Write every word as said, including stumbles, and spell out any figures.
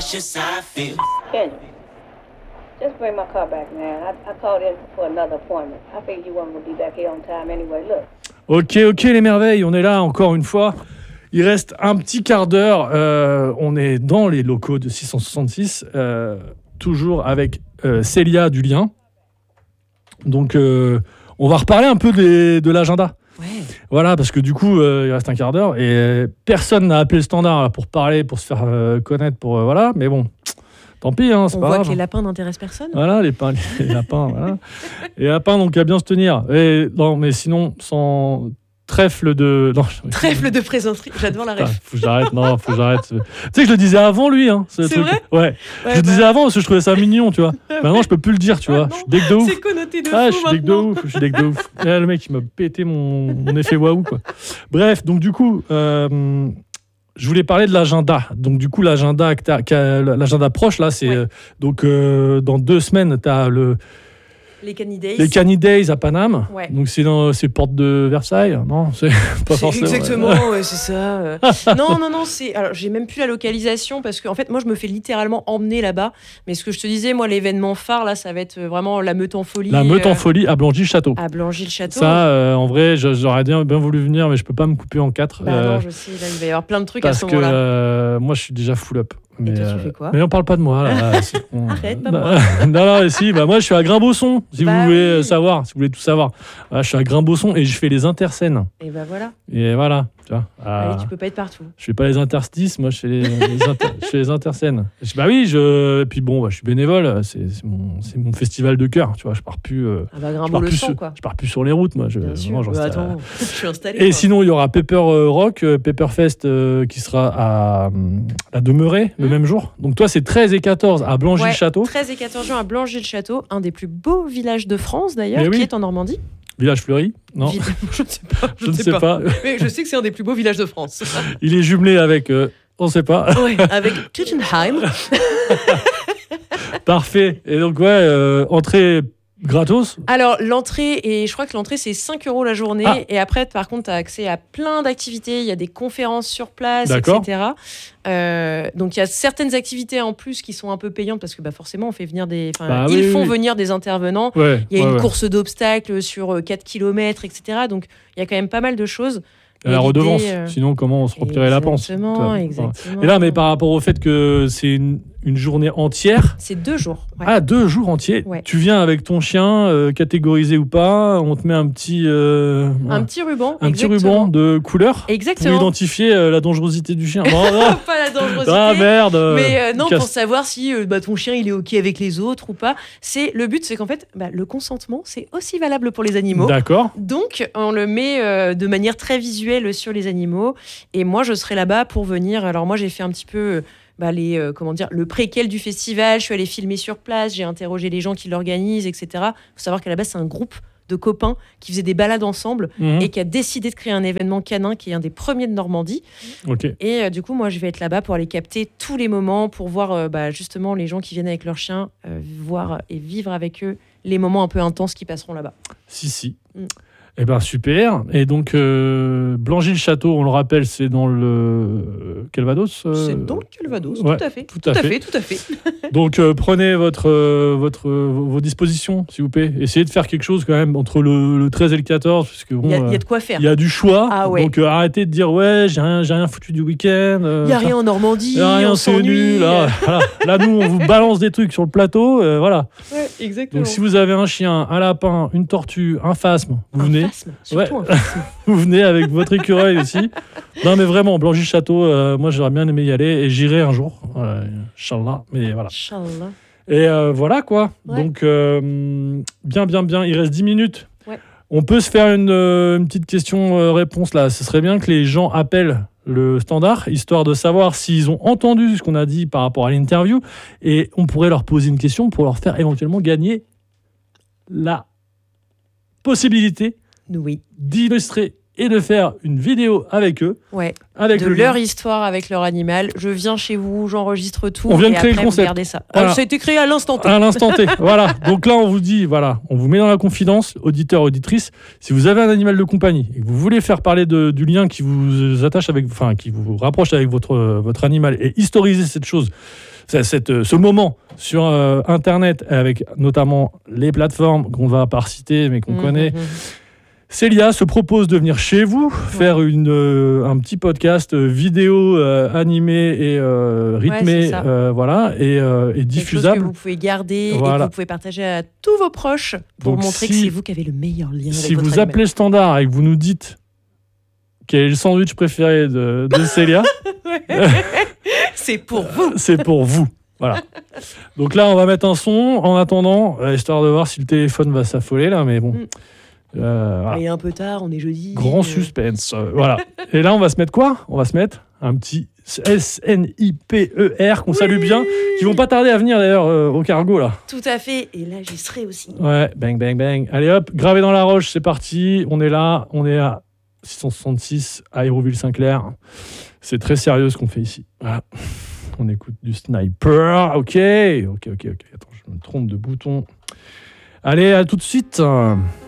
that's just how I feel. Kendra, just bring my car back, man. I, I called in for another appointment. I figured you weren't going to be back here on time anyway. Look. Ok, ok, les merveilles, on est là encore une fois. Il reste un petit quart d'heure. Euh, on est dans les locaux de six cent soixante-six, euh, toujours avec euh, Célia du Lien. Donc, euh, on va reparler un peu des, de l'agenda. Ouais. Voilà, parce que du coup, euh, il reste un quart d'heure et personne n'a appelé le standard là, pour parler, pour se faire euh, connaître, pour euh, voilà. Mais bon, tant pis, hein, c'est On pas voit grave. que les lapins n'intéressent personne. Voilà, les, pains, les lapins, voilà. Les lapins, donc à bien se tenir. Et, non, mais sinon, sans trèfle de. Non, Trèfle de plaisanterie. J'adore la Putain, ref. faut que j'arrête, non, faut que j'arrête. Tu sais que je le disais avant lui, hein. Ce C'est truc. vrai Ouais. Ouais, je le bah, disais avant parce que je trouvais ça mignon, tu vois. Maintenant, je peux plus le dire, tu vois. Je suis deg de ouf. C'est connoté de Ah, je fou suis deg de maintenant. ouf. Je suis deg de ouf. Et là, le mec, il m'a pété mon, mon effet waouh, quoi. Bref, donc du coup. Euh, Je voulais parler de l'agenda. Donc, du coup, l'agenda, que t'as- qu'a- l'agenda proche, là, c'est. Ouais. euh, donc, euh, dans deux semaines, tu as le, Les Canny Days. les Canny Days à Paname. Ouais. Donc, c'est dans c'est porte de Versailles. Non, c'est pas C'est forcément. exactement, ouais, c'est ça. euh. non, non, non, c'est. Alors, j'ai même plus la localisation parce que, en fait, moi, je me fais littéralement emmener là-bas. Mais ce que je te disais, moi, l'événement phare, là, ça va être vraiment la Meute en folie. La Meute en euh, folie à Blangy-Château. À Blangy-le-Château. Ça, euh, en vrai, je- j'aurais bien, bien voulu venir, mais je peux pas me couper en quatre. Bah euh, non, je sais, là, il va y avoir plein de trucs à parce ce que moment-là. euh, moi, je suis déjà full up. Mais, toi, tu euh, fais quoi mais on parle pas de moi. Là, c'est con. Arrête, pas Bah, non, non, mais si, bah, moi, je suis à Grimbosson, si Bah vous voulez euh, oui. savoir, si vous voulez tout savoir. Voilà, je suis à Grimbosson et je fais les interscènes. Et bah voilà. Et voilà, tu vois. Ah, Allez, tu peux pas être partout. je fais pas les interstices, moi, je fais les, les, inter- je fais les interscènes. Je- bah oui, je, et puis bon, bah, je suis bénévole, c'est c'est mon, c'est mon festival de cœur, tu vois. Je pars plus. euh, Ah bah, je Grimbaud pars le plus sang, sur, quoi. je pars plus sur les routes, moi. Je, Bien sûr. vraiment, je Bah, reste à- attends, je suis installé. Et quoi. sinon, il y aura Pepper euh, Rock, euh, Pepperfest euh, qui sera à, hum, à Demeuré le Mmh. même jour. Donc toi, c'est treize et quatorze à Blangy-le-Château. Ouais, treize et quatorze juin à Blangy-le-Château, un des plus beaux villages de France d'ailleurs, Mais oui. qui est en Normandie. Village Fleuri. Non, Ville- Je ne sais pas. je ne sais pas. Mais je sais que c'est un des plus beaux villages de France. Il est jumelé avec. euh, on ne sait pas. Ouais, avec Tuttenheim. Parfait. Et donc, ouais, euh, entrée gratos. Alors, l'entrée, et je crois que l'entrée, c'est cinq euros la journée. Ah. Et après, par contre, tu as accès à plein d'activités. Il y a des conférences sur place, D'accord. et cetera. Euh, donc, il y a certaines activités en plus qui sont un peu payantes parce que bah, forcément, on fait venir des. enfin, Bah ils oui, font oui. venir des intervenants. Ouais. Il y a ouais, une ouais. course d'obstacles sur euh, quatre kilomètres, et cetera. Donc, il y a quand même pas mal de choses. Et la Et redevance. l'idée, euh, Sinon, comment on se remplirait la panse Exactement, Toi, exactement. Et là, mais par rapport au fait que c'est une, une journée entière. C'est deux jours. ouais. Ah, deux jours entiers. Ouais. Tu viens avec ton chien, euh, catégorisé ou pas. On te met un petit. euh, Un petit ruban. un petit exactement. ruban de couleur. Pour Exactement. identifier euh, la dangerosité du chien. Bon, ah, Pas la dangerosité. ah, merde euh, Mais euh, non, casse- pour savoir si euh, bah, ton chien il est ok avec les autres ou pas. C'est le but, c'est qu'en fait, bah, le consentement c'est aussi valable pour les animaux. D'accord. Donc, on le met euh, de manière très visuelle sur les animaux. Et moi, je serai là-bas pour venir. Alors moi, j'ai fait un petit peu. euh, Bah, les, euh, comment dire, le préquel du festival, je suis allée filmer sur place, j'ai interrogé les gens qui l'organisent, et cetera. Il faut savoir qu'à la base, c'est un groupe de copains qui faisaient des balades ensemble Mhm. et qui a décidé de créer un événement canin qui est un des premiers de Normandie. Ok. Et euh, du coup, moi, je vais être là-bas pour aller capter tous les moments, pour voir euh, bah, justement les gens qui viennent avec leurs chiens, euh, voir et vivre avec eux les moments un peu intenses qui passeront là-bas. Si, si. Mm. Eh ben super. Et donc, euh, Blangy-le-Château, on le rappelle, c'est dans le euh, Calvados. euh, C'est dans le Calvados, ouais, tout à fait. tout à fait. tout à fait. Donc, euh, prenez votre, euh, votre, euh, vos dispositions, s'il vous plaît. Essayez de faire quelque chose quand même entre le, le treize et le quatorze, parce que bon, Il y, a- il y euh, a de quoi faire. il y a du choix. Ah ouais. Donc, euh, arrêtez de dire ouais, j'ai rien, j'ai rien foutu du week-end. euh, Il n'y a enfin, rien en Normandie, y a rien, on c'est s'ennuie. nul. Là, voilà. Là, nous, on vous balance des trucs sur le plateau. euh, voilà. Ouais, exactement. Donc, si vous avez un chien, un lapin, une tortue, un phasme, vous Un venez. phasme, surtout Ouais. un phasme. Vous venez avec votre écureuil aussi. Non, mais vraiment, Blangy-Château, euh, moi, j'aurais bien aimé y aller et j'irai un jour. Voilà, Inch'Allah. Mais voilà. Inch'Allah. Et euh, voilà, quoi. Ouais. Donc, euh, bien, bien, bien. Il reste dix minutes. Ouais. On peut se faire une, euh, une petite question-réponse là. Ce serait bien que les gens appellent le standard, histoire de savoir s'ils ont entendu ce qu'on a dit par rapport à l'interview. Et on pourrait leur poser une question pour leur faire éventuellement gagner la possibilité Oui. d'illustrer et de faire une vidéo avec eux, Ouais. avec De le leur lien. histoire avec leur animal. Je viens chez vous, j'enregistre tout. On vient de et créer après, le concept. Vous regardez ça. Voilà. Ah, ça a été créé à l'instant T. À l'instant T. Voilà. Donc là, on vous dit, voilà, on vous met dans la confidence, auditeur, auditrice. Si vous avez un animal de compagnie et que vous voulez faire parler de, du lien qui vous attache avec, enfin, qui vous rapproche avec votre, votre animal et historiser cette chose, c'est, cette, ce moment sur euh, Internet, avec notamment les plateformes qu'on va pas citer, mais qu'on Mmh, connaît. mmh, mmh. Célia se propose de venir chez vous, faire une, euh, un petit podcast vidéo euh, animé et euh, rythmé, Ouais, c'est ça. euh, voilà, et, euh, et Quelque chose diffusable. que vous pouvez garder et Voilà. que vous pouvez partager à tous vos proches pour Donc, montrer si- que c'est vous qui avez le meilleur lien Si avec votre vous animal. appelez le standard et que vous nous dites quel est le sandwich préféré de, de Célia, C'est pour vous. c'est pour vous. Voilà. Donc là, on va mettre un son en attendant, euh, histoire de voir si le téléphone va s'affoler là, mais bon. Mm. Euh, voilà. Il est un peu tard, on est jeudi. Grand euh, suspense. euh, voilà. Et là, on va se mettre quoi? On va se mettre un petit S N I P E R qu'on salue bien, qui vont pas tarder à venir d'ailleurs euh, au cargo là. Tout à fait. Et là, j'y serai aussi. Ouais, bang, bang, bang. Allez hop, gravé dans la roche, c'est parti. On est là, on est à six cent soixante-six à Aéroville-Saint-Clair. C'est très sérieux ce qu'on fait ici. Voilà. On écoute du sniper. Ok, ok, ok, ok. Attends, je me trompe de bouton. Allez, à tout de suite.